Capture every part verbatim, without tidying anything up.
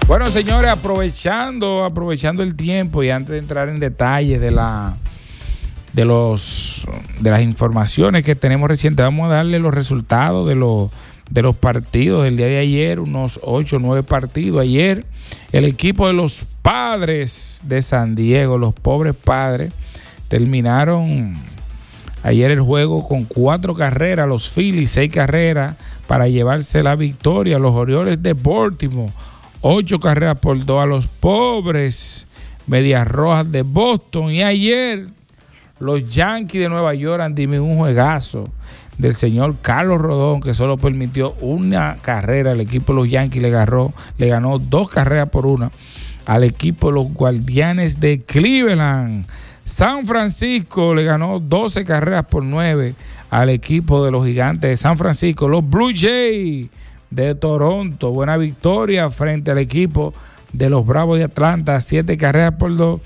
Bueno, señores, aprovechando, aprovechando el tiempo y antes de entrar en detalles de la de los de las informaciones que tenemos recientes, vamos a darle los resultados de los de los partidos del día de ayer, unos ocho o nueve partidos. Ayer el equipo de los Padres de San Diego, los pobres Padres, terminaron ayer el juego con cuatro carreras, los Phillies seis carreras para llevarse la victoria. Los Orioles de Baltimore ocho carreras por dos a los pobres Medias Rojas de Boston. Y ayer los Yankees de Nueva York han tenido un juegazo del señor Carlos Rodón, que solo permitió una carrera. El equipo de los Yankees le ganó, le ganó dos carreras por una al equipo de los Guardianes de Cleveland. San Francisco le ganó doce carreras por nueve al equipo de los Gigantes de San Francisco. Los Blue Jays de Toronto, buena victoria frente al equipo de los Bravos de Atlanta, siete carreras por dos.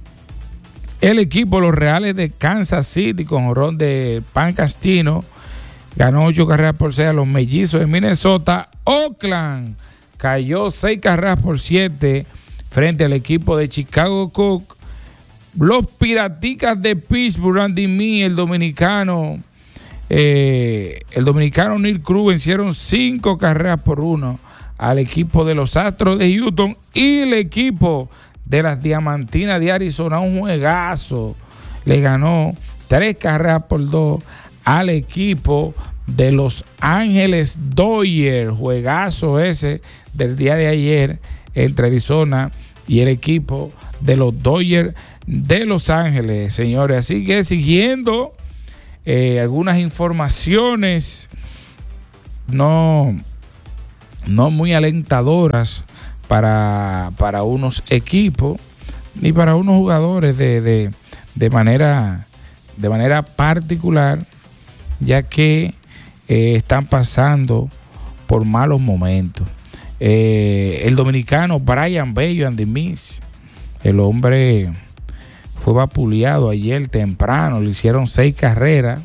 El equipo de los Reales de Kansas City, con jonrón de Pan Castino, ganó ocho carreras por seis a los Mellizos de Minnesota. Oakland cayó seis carreras por siete frente al equipo de Chicago Cubs. Los Piraticas de Pittsburgh, Andy Mee, el dominicano, eh, el dominicano Neil Cruz, vencieron cinco carreras por uno al equipo de los Astros de Houston. Y el equipo de las Diamantinas de Arizona, un juegazo, le ganó tres carreras por dos al equipo de Los Ángeles Dodgers. Juegazo ese del día de ayer entre Arizona y el equipo de los Dodgers de Los Ángeles, señores. Así que siguiendo eh, algunas informaciones no, no muy alentadoras para, para unos equipos ni para unos jugadores de, de, de, manera, de manera particular, ya que eh, están pasando por malos momentos. Eh, el dominicano Brayan Bello, Andy Miss, el hombre fue vapuleado ayer temprano, le hicieron seis carreras.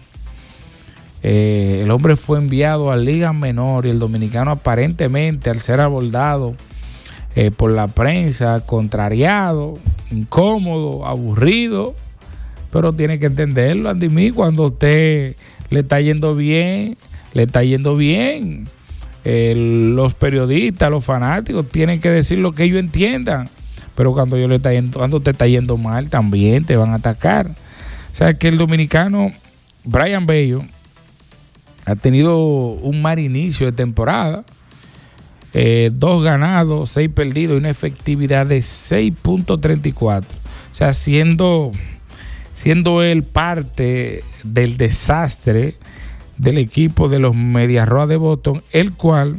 Eh, el hombre fue enviado a Liga Menor y el dominicano, aparentemente, al ser abordado eh, por la prensa, contrariado, incómodo, aburrido, pero tiene que entenderlo, Andy Miss, cuando a usted le está yendo bien, le está yendo bien. Eh, los periodistas, los fanáticos tienen que decir lo que ellos entiendan, pero cuando yo le está yendo, cuando te está yendo mal, también te van a atacar. O sea que el dominicano Brayan Bello ha tenido un mal inicio de temporada, eh, dos ganados, seis perdidos y una efectividad de seis punto treinta y cuatro. O sea, siendo, siendo él parte del desastre del equipo de los Medias Rojas de Boston, el cual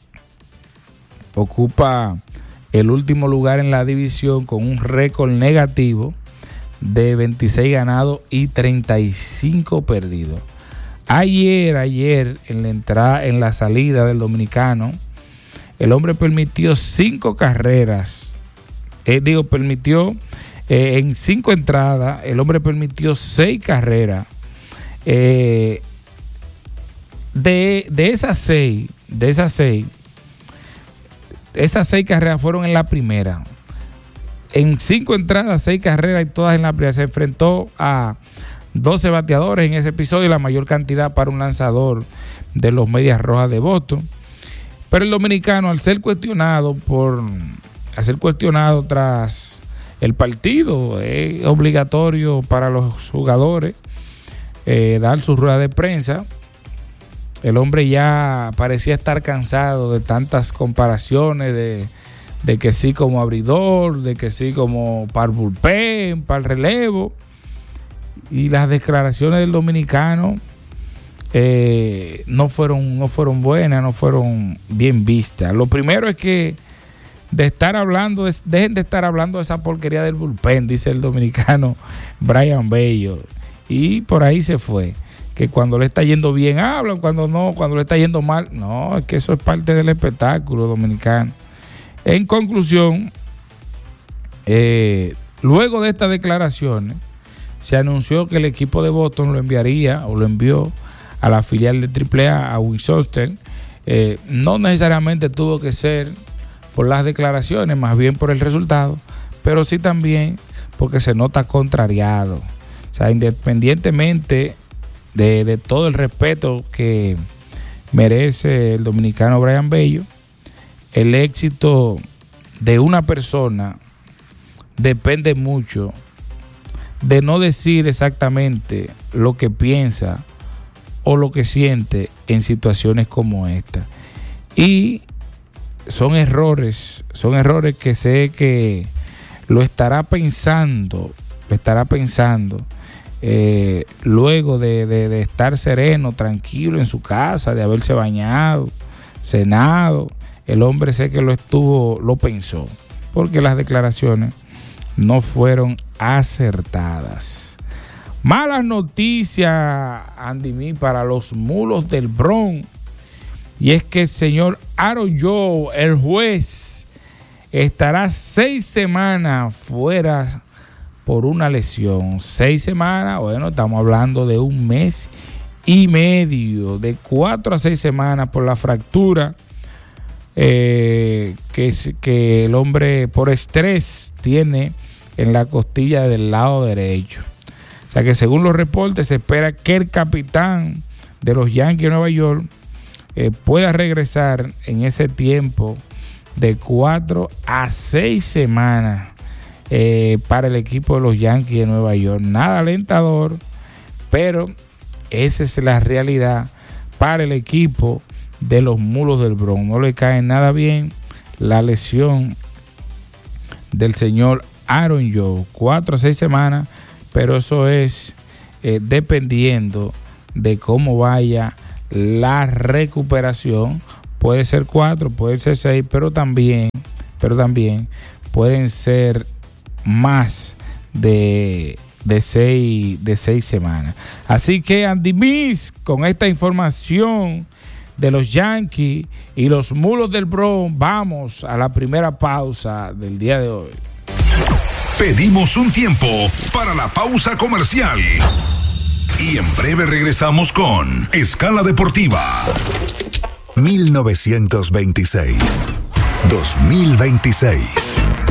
ocupa el último lugar en la división con un récord negativo de veintiséis ganados y treinta y cinco perdidos. Ayer, ayer en la entrada, en la salida del dominicano, el hombre permitió cinco carreras, eh, digo, permitió eh, en cinco entradas, el hombre permitió seis carreras. Eh, De, de esas seis, de esas seis, esas seis carreras fueron en la primera. En cinco entradas, seis carreras y todas en la primera. Se enfrentó a doce bateadores en ese episodio, la mayor cantidad para un lanzador de los Medias Rojas de Boston. Pero el dominicano, al ser cuestionado por, al ser cuestionado tras el partido, es obligatorio para los jugadores eh, dar su rueda de prensa. El hombre ya parecía estar cansado de tantas comparaciones, de, de que sí como abridor, de que sí como para el bullpen, para el relevo. Y las declaraciones del dominicano eh, no fueron, no fueron buenas, no fueron bien vistas. Lo primero es que de estar hablando, es, dejen de estar hablando de esa porquería del bullpen, dice el dominicano Brayan Bello. Y por ahí se fue. Que cuando le está yendo bien hablan, cuando no, cuando le está yendo mal, no, es que eso es parte del espectáculo dominicano. En conclusión, eh, luego de estas declaraciones, se anunció que el equipo de Boston lo enviaría o lo envió a la filial de triple A, a Winchester. Eh, no necesariamente tuvo que ser por las declaraciones, más bien por el resultado, pero sí también porque se nota contrariado. O sea, independientemente de, de todo el respeto que merece el dominicano Brian Bello, el éxito de una persona depende mucho de no decir exactamente lo que piensa o lo que siente en situaciones como esta. Y son errores, son errores que sé que lo estará pensando, lo estará pensando eh, luego de, de, de estar sereno, tranquilo en su casa, de haberse bañado, cenado. El hombre sé que lo estuvo, lo pensó, porque las declaraciones no fueron acertadas. Malas noticias, Andy Mi, para los mulos del Bronx. Y es que el señor Aaron Joe, el juez, estará seis semanas fuera por una lesión. Seis semanas, bueno, estamos hablando de un mes y medio, de cuatro a seis semanas por la fractura eh, que, que el hombre por estrés tiene en la costilla del lado derecho. O sea que según los reportes se espera que el capitán de los Yankees de Nueva York eh, pueda regresar en ese tiempo de cuatro a seis semanas eh, para el equipo de los Yankees de Nueva York. Nada alentador, pero esa es la realidad para el equipo de los mulos del Bronx. No le cae nada bien la lesión del señor Aaron Joe, cuatro a seis semanas, pero eso es eh, dependiendo de cómo vaya la recuperación. Puede ser cuatro, puede ser seis, pero también, pero también pueden ser más de, de, seis, de seis semanas. Así que Andy Miss, con esta información de los Yankees y los mulos del Bronx, vamos a la primera pausa del día de hoy. Pedimos un tiempo para la pausa comercial. Y en breve regresamos con Escala Deportiva. mil novecientos veintiséis, dos mil veintiséis.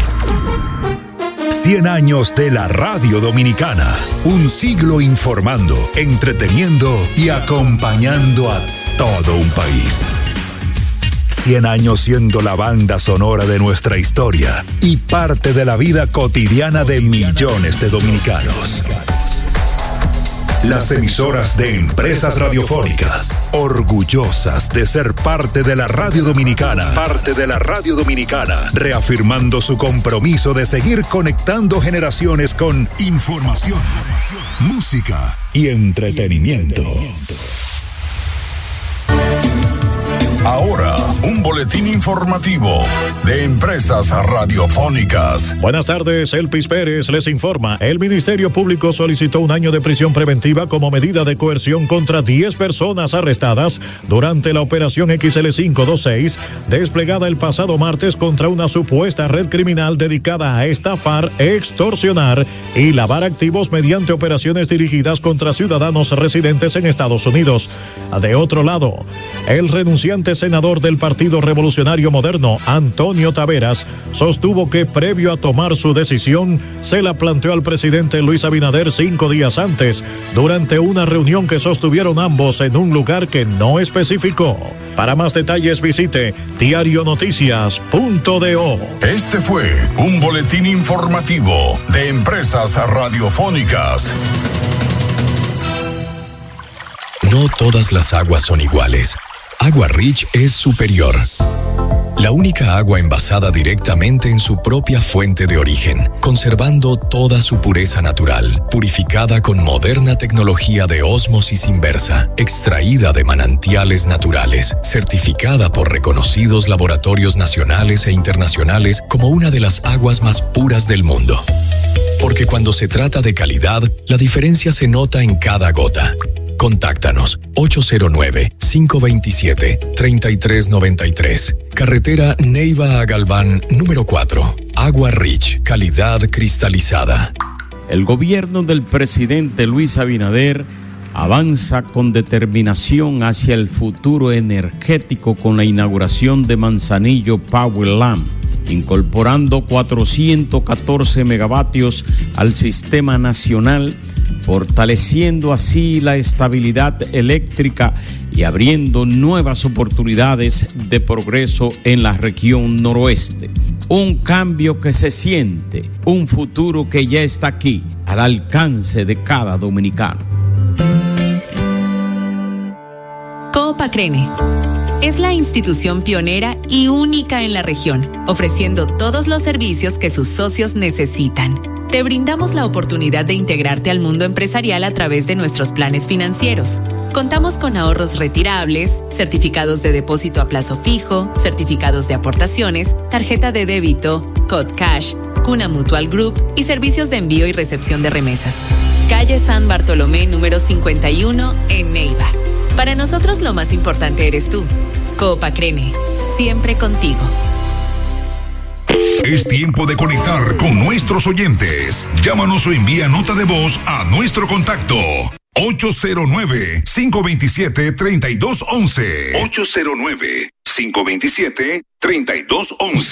cien años de la radio dominicana. Un siglo informando, entreteniendo y acompañando a todo un país. cien años siendo la banda sonora de nuestra historia y parte de la vida cotidiana de millones de dominicanos. Las emisoras de Empresas Radiofónicas, orgullosas de ser parte de la radio dominicana, parte de la radio dominicana, reafirmando su compromiso de seguir conectando generaciones con información, música y entretenimiento. Ahora, un boletín informativo de Empresas Radiofónicas. Buenas tardes, Elpis Pérez les informa. El Ministerio Público solicitó un año de prisión preventiva como medida de coerción contra diez personas arrestadas durante la operación X L cinco veintiséis, desplegada el pasado martes contra una supuesta red criminal dedicada a estafar, extorsionar y lavar activos mediante operaciones dirigidas contra ciudadanos residentes en Estados Unidos. De otro lado, el renunciante senador del Partido Revolucionario Moderno, Antonio Taveras, sostuvo que previo a tomar su decisión, se la planteó al presidente Luis Abinader cinco días antes, durante una reunión que sostuvieron ambos en un lugar que no especificó. Para más detalles visite diario noticias punto do. Este fue un boletín informativo de Empresas Radiofónicas. No todas las aguas son iguales. Agua Rich es superior. La única agua envasada directamente en su propia fuente de origen, conservando toda su pureza natural, purificada con moderna tecnología de ósmosis inversa, extraída de manantiales naturales, certificada por reconocidos laboratorios nacionales e internacionales como una de las aguas más puras del mundo. Porque cuando se trata de calidad, la diferencia se nota en cada gota. Contáctanos ocho cero nueve, cinco dos siete, tres tres nueve tres. Carretera Neiva a Galván, número cuatro. Agua Rich, calidad cristalizada. El gobierno del presidente Luis Abinader avanza con determinación hacia el futuro energético con la inauguración de Manzanillo Power Lamp, incorporando cuatrocientos catorce megavatios al sistema nacional, fortaleciendo así la estabilidad eléctrica y abriendo nuevas oportunidades de progreso en la región noroeste. Un cambio que se siente, un futuro que ya está aquí, al alcance de cada dominicano. Coop Acrene es la institución pionera y única en la región, ofreciendo todos los servicios que sus socios necesitan. Te brindamos la oportunidad de integrarte al mundo empresarial a través de nuestros planes financieros. Contamos con ahorros retirables, certificados de depósito a plazo fijo, certificados de aportaciones, tarjeta de débito, Code Cash, Cuna Mutual Group y servicios de envío y recepción de remesas. Calle San Bartolomé número cincuenta y uno en Neiva. Para nosotros lo más importante eres tú. Coop Acrene, siempre contigo. Es tiempo de conectar con nuestros oyentes. Llámanos o envía nota de voz a nuestro contacto ocho cero nueve, cinco dos siete, tres dos uno uno. ocho cero nueve, cinco dos siete, tres dos uno uno.